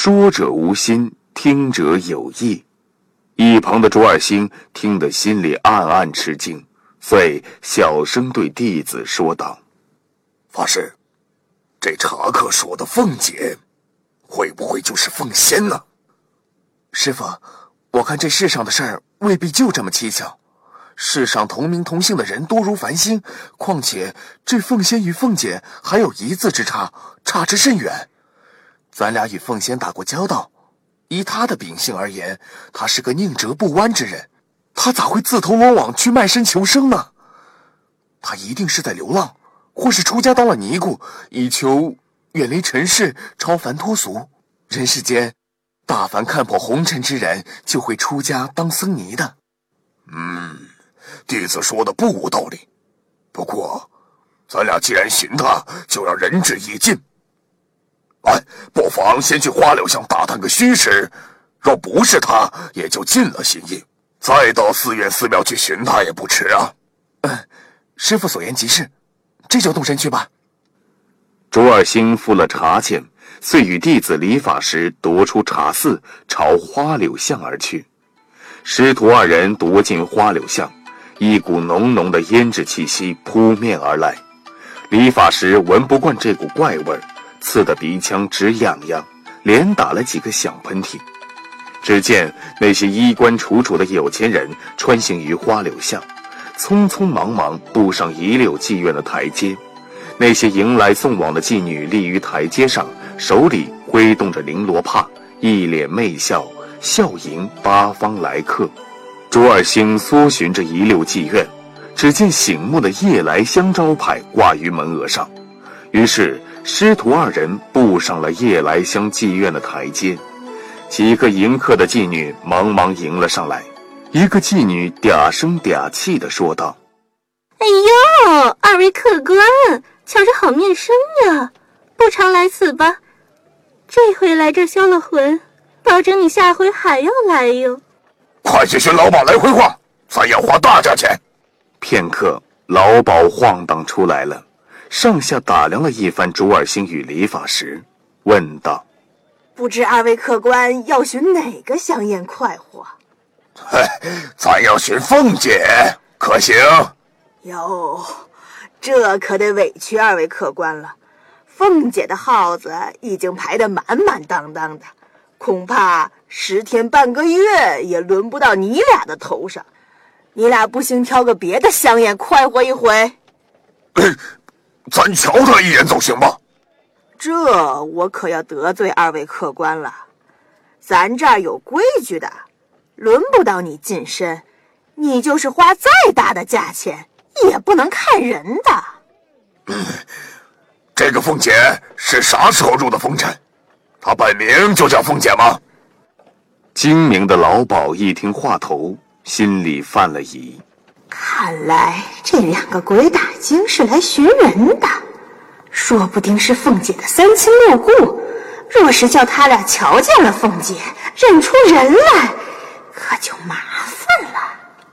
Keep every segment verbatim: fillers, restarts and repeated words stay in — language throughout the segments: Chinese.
说者无心，听者有意。一旁的卓尔星听得心里暗暗吃惊，遂小声对弟子说道： 法师，这茶客说的凤姐会不会就是凤仙呢？ 师父，我看这世上的事儿未必就这么蹊跷。世上同名同姓的人多如繁星，况且这凤仙与凤姐还有一字之差，差之甚远。咱俩与凤仙打过交道，依她的秉性而言，她是个宁折不弯之人，她咋会自投罗网去卖身求生呢？她一定是在流浪，或是出家当了尼姑，以求远离尘世，超凡脱俗。人世间大凡看破红尘之人，就会出家当僧尼的。 嗯，弟子说的不无道理。不过咱俩既然寻他，就要仁至义尽。哎，不妨先去花柳巷打探个虚实，若不是他，也就尽了心意，再到寺院寺庙去寻他也不迟啊。 嗯，师父所言极是，这就动身去吧。 卓尔星付了茶钱，遂与弟子理发师踱出茶寺，朝花柳巷而去。师徒二人踱进花柳巷，一股浓浓的胭脂气息扑面而来。理发师闻不惯这股怪味儿，刺得鼻腔直痒痒，连打了几个响喷嚏。只见那些衣冠楚楚的有钱人穿行于花柳巷，匆匆忙忙步上一溜妓院的台阶。那些迎来送往的妓女立于台阶上，手里挥动着绫罗帕，一脸媚笑，笑迎八方来客。卓尔星搜寻着一溜妓院，只见醒目的夜来香招牌挂于门额上，于是师徒二人步上了夜来香妓院的台阶。几个迎客的妓女忙忙迎了上来，一个妓女嗲声嗲气地说道： 哎呦，二位客官，瞧着好面生呀，不常来此吧？这回来这销了魂，保证你下回还要来哟。 快去寻老鸨来回话，咱要花大价钱。 片刻，老鸨晃荡出来了，上下打量了一番卓尔星与理发师，问道： 不知二位客官要寻哪个香艳快活？ 嘿，咱要寻凤姐，可行？ 哟，这可得委屈二位客官了。凤姐的号子已经排得满满当当的，恐怕十天半个月也轮不到你俩的头上。你俩不行挑个别的香艳快活一回？ 哎，咱瞧他一眼总行吧？ 这我可要得罪二位客官了。咱这儿有规矩的，轮不到你近身，你就是花再大的价钱也不能看人的。 嗯，这个凤姐是啥时候入的风尘？她本名就叫凤姐吗？ 精明的老鸨一听话头，心里犯了疑。 看来这两个鬼打精是来寻人的，说不定是凤姐的三亲六故。若是叫他俩瞧见了凤姐，认出人来，可就麻烦了。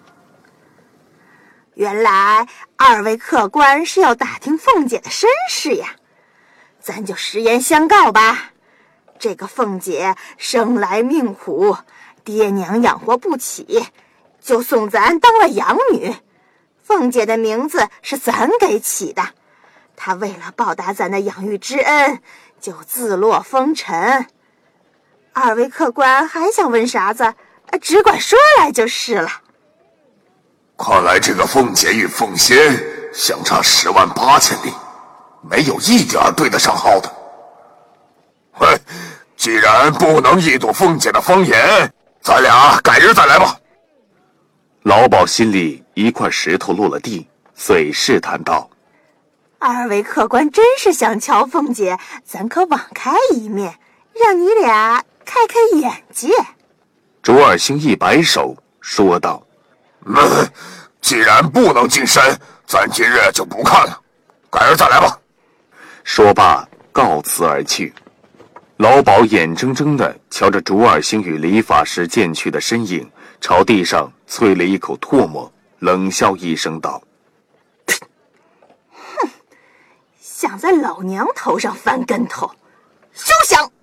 原来二位客官是要打听凤姐的身世呀，咱就实言相告吧。这个凤姐生来命苦，爹娘养活不起，就送咱当了养女。凤姐的名字是咱给起的，她为了报答咱的养育之恩，就自落风尘。二位客官还想问啥子，只管说来就是了。 看来这个凤姐与凤仙相差十万八千里，没有一点对得上号的。嘿，既然不能一睹凤姐的芳颜，咱俩改日再来吧。 老鸨心里一块石头落了地，遂试探道： 二位客官真是想瞧凤姐，咱可网开一面，让你俩开开眼界。 卓尔星一摆手说道： 嗯，既然不能近身，咱今日就不看了，改日再来吧。 说罢告辞而去。老鸨眼睁睁地瞧着卓尔星与理发师渐去的身影，朝地上啐了一口唾沫，冷笑一声道： 哼，想在老娘头上翻跟头，休想！